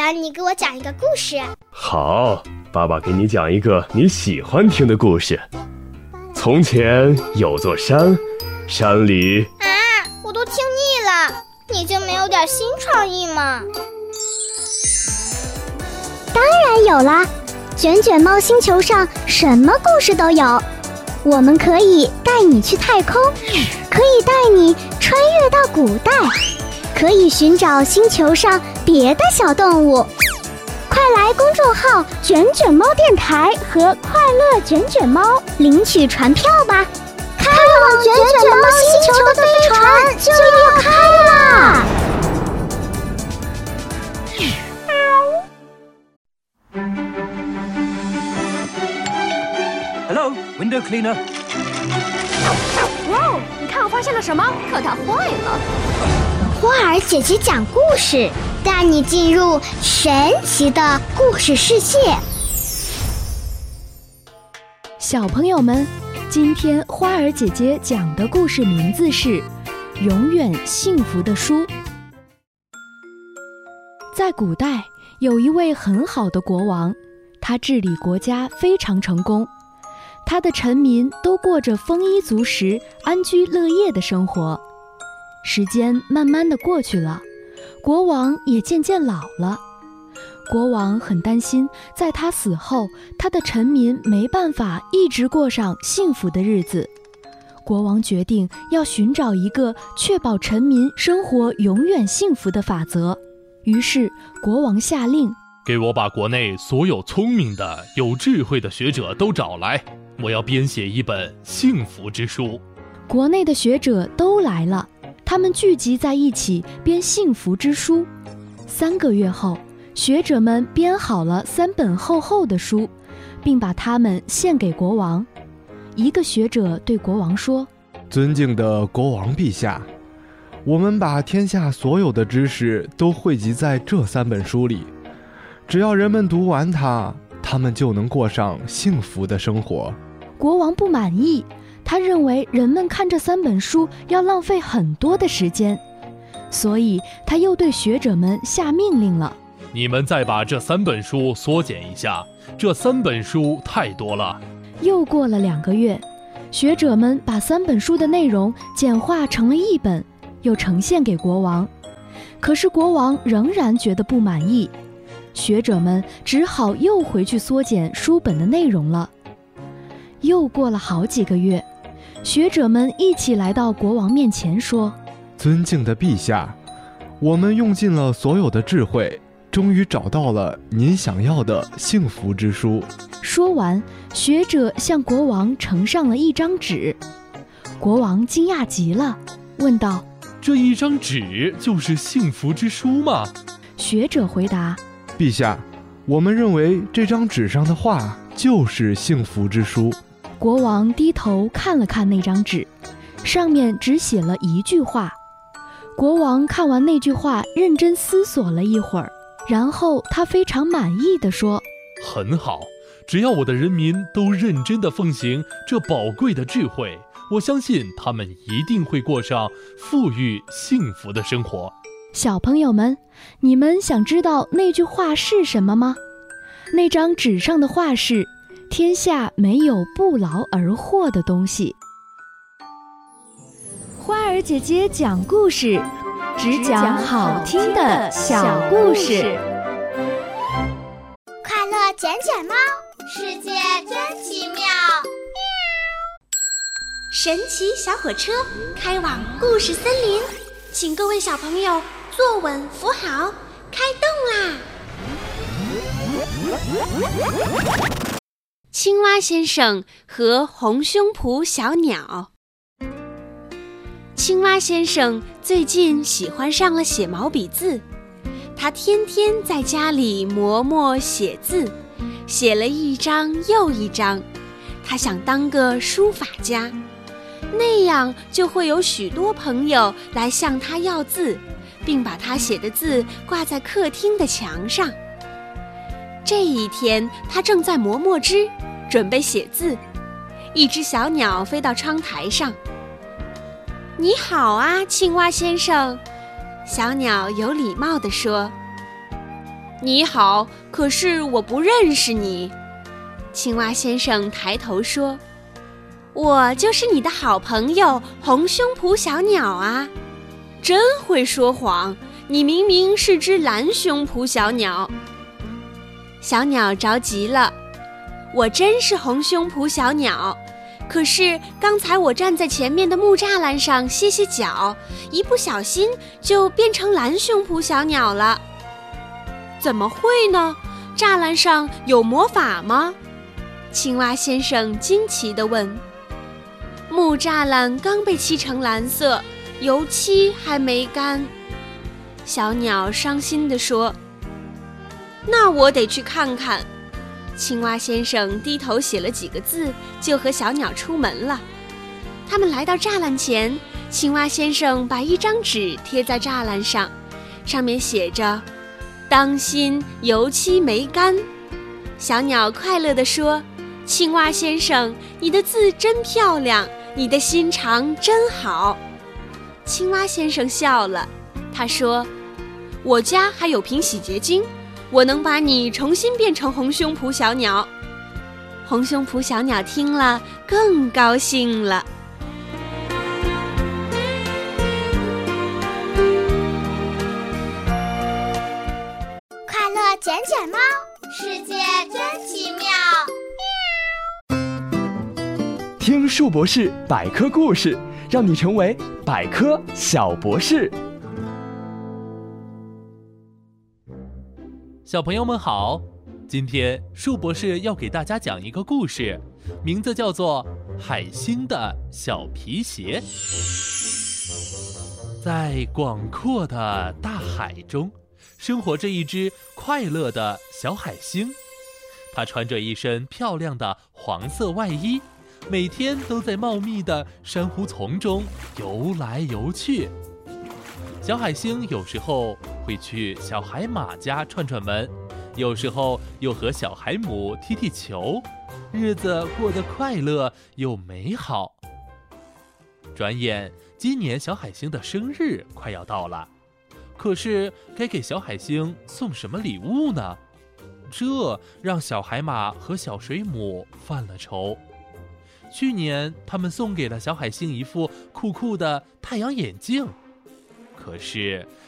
让你给我讲一个故事。 好，爸爸给你讲一个你喜欢听的故事。从前有座山，山里…… 我都听腻了，你就没有点新创意吗？ 当然有啦，卷卷猫星球上什么故事都有。我们可以带你去太空，可以带你穿越到古代，可以寻找星球上别的小动物。快来公众号卷卷猫电台和快乐卷卷猫领取船票吧，开往卷卷猫星球的飞船就要开啦 ！Hello, window cleaner. 哇，你看我发现了什么？可它坏了。 花儿姐姐讲故事，带你进入神奇的故事世界。 小朋友们，今天花儿姐姐讲的故事名字是《永远幸福的书》。在古代，有一位很好的国王，他治理国家非常成功。他的臣民都过着丰衣足食、安居乐业的生活。时间慢慢地过去了，国王也渐渐老了。国王很担心，在他死后，他的臣民没办法一直过上幸福的日子。国王决定要寻找一个确保臣民生活永远幸福的法则。于是，国王下令： 给我把国内所有聪明的、有智慧的学者都找来，我要编写一本幸福之书。 国内的学者都来了，他们聚集在一起编幸福之书。3个月后，学者们编好了3本厚厚的书，并把它们献给国王。一个学者对国王说： 尊敬的国王陛下，我们把天下所有的知识都汇集在这3本书里，只要人们读完它，他们就能过上幸福的生活。 国王不满意，他认为人们看这3本书要浪费很多的时间，所以他又对学者们下命令了： 你们再把这3本书缩减一下，这3本书太多了。 又过了2个月，学者们把3本书的内容简化成了1本，又呈现给国王。可是国王仍然觉得不满意，学者们只好又回去缩减书本的内容了。又过了好几个月，学者们一起来到国王面前说： 尊敬的陛下，我们用尽了所有的智慧，终于找到了您想要的幸福之书。 说完，学者向国王呈上了一张纸。国王惊讶极了，问道： 这一张纸就是幸福之书吗？ 学者回答： 陛下，我们认为这张纸上的画就是幸福之书。 国王低头看了看那张纸，上面只写了1句话。国王看完那句话，认真思索了一会儿，然后他非常满意地说： 很好，只要我的人民都认真地奉行这宝贵的智慧，我相信他们一定会过上富裕幸福的生活。 小朋友们，你们想知道那句话是什么吗？那张纸上的话是：天下没有不劳而获的东西。花儿姐姐讲故事，只讲好听的小故事。 快乐卷卷猫，世界真奇妙。 神奇小火车开往故事森林，请各位小朋友坐稳扶好，开动啦！青蛙先生和红胸脯小鸟。青蛙先生最近喜欢上了写毛笔字，他天天在家里磨墨写字，写了一张又一张。他想当个书法家，那样就会有许多朋友来向他要字，并把他写的字挂在客厅的墙上。这一天，他正在磨墨汁，准备写字。一只小鸟飞到窗台上。你好啊，青蛙先生，小鸟有礼貌地说。 你好，可是我不认识你。青蛙先生抬头说，我就是你的好朋友红胸脯小鸟啊。真会说谎，你明明是只蓝胸脯小鸟。小鸟着急了，我真是红胸脯小鸟，可是刚才我站在前面的木栅栏上歇歇脚，一不小心就变成蓝胸脯小鸟了。怎么会呢？栅栏上有魔法吗？青蛙先生惊奇地问。木栅栏刚被漆成蓝色，油漆还没干。小鸟伤心地说，那我得去看看。青蛙先生低头写了几个字，就和小鸟出门了。他们来到栅栏前，青蛙先生把一张纸贴在栅栏上，上面写着，当心油漆没干。小鸟快乐地说，青蛙先生，你的字真漂亮，你的心肠真好。青蛙先生笑了，他说，我家还有瓶洗洁精，我能把你重新变成红胸脯小鸟。红胸脯小鸟听了更高兴了。 快乐卷卷猫，世界真奇妙。 听树博士百科故事，让你成为百科小博士。 小朋友们好，今天树博士要给大家讲一个故事，名字叫做《海星的小皮鞋》。在广阔的大海中，生活着一只快乐的小海星，它穿着一身漂亮的黄色外衣，每天都在茂密的珊瑚丛中游来游去。小海星有时候会去小海马家串串门，有时候又和小海母踢踢球，日子过得快乐又美好。转眼今年小海星的生日快要到了，可是该给小海星送什么礼物呢？这让小海马和小水母犯了愁。去年他们送给了小海星一副酷酷的太阳眼镜，可是